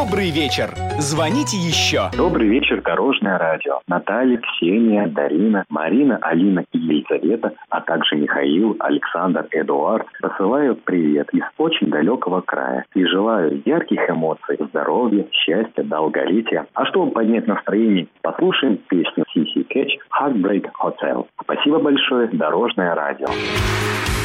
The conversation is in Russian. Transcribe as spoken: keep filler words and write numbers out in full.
Добрый вечер. Звоните еще. Добрый вечер, Дорожное радио. Наталья, Ксения, Дарина, Марина, Алина и Елизавета, а также Михаил, Александр, Эдуард посылают привет из очень далекого края и желаю ярких эмоций, здоровья, счастья, долголетия. А чтобы поднять настроение, послушаем песню Сиси Кетч «Heartbreak Hotel». Спасибо большое, Дорожное радио.